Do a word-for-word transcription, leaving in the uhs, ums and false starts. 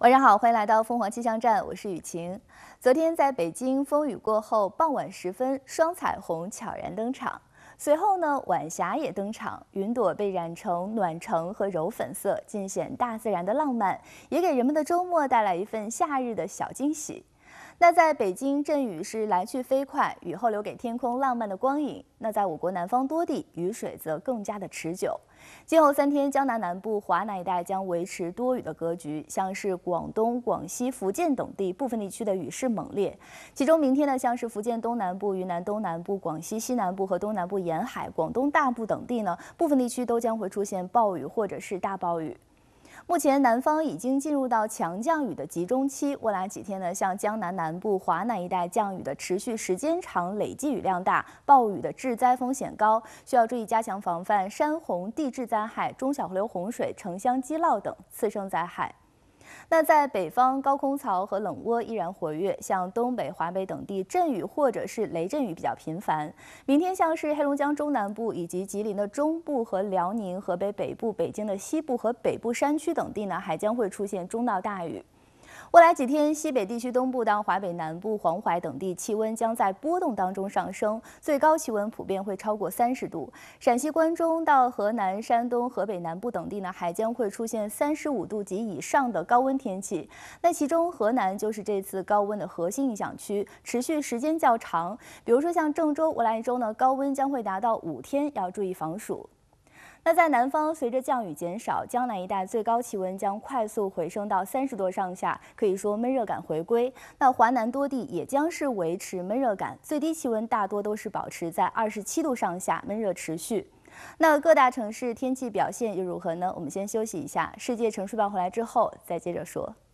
晚上好，欢迎来到凤凰气象站，我是雨晴。昨天在北京风雨过后，傍晚时分，双彩虹悄然登场。随后呢，晚霞也登场，云朵被染成暖橙和柔粉色，尽显大自然的浪漫，也给人们的周末带来一份夏日的小惊喜。那在北京，阵雨是来去飞快，雨后留给天空浪漫的光影。那在我国南方多地，雨水则更加的持久。今后三天，江南南部、华南一带将维持多雨的格局，像是广东、广西、福建等地部分地区的雨势猛烈。其中，明天呢，像是福建东南部、云南东南部、广西西南部和东南部沿海、广东大部等地呢，部分地区都将会出现暴雨或者是大暴雨。目前南方已经进入到强降雨的集中期，未来几天呢，像江南南部、华南一带降雨的持续时间长，累计雨量大，暴雨的致灾风险高，需要注意加强防范山洪、地质灾害、中小河流洪水、城乡积涝等次生灾害。那在北方，高空槽和冷涡依然活跃，像东北、华北等地阵雨或者是雷阵雨比较频繁。明天像是黑龙江中南部以及吉林的中部和辽宁、河北北部、北京的西部和北部山区等地呢，还将会出现中到大雨。未来几天，西北地区东部到华北南部、黄淮等地气温将在波动当中上升，最高气温普遍会超过三十度。陕西关中到河南、山东、河北南部等地呢，还将会出现三十五度及以上的高温天气。那其中，河南就是这次高温的核心影响区，持续时间较长。比如说像郑州，未来一周呢，高温将会达到五天，要注意防暑。那在南方，随着降雨减少，江南一带最高气温将快速回升到三十度上下，可以说闷热感回归。那华南多地也将是维持闷热感，最低气温大多都是保持在二十七度上下，闷热持续。那各大城市天气表现又如何呢？我们先休息一下，世界城市报回来之后再接着说。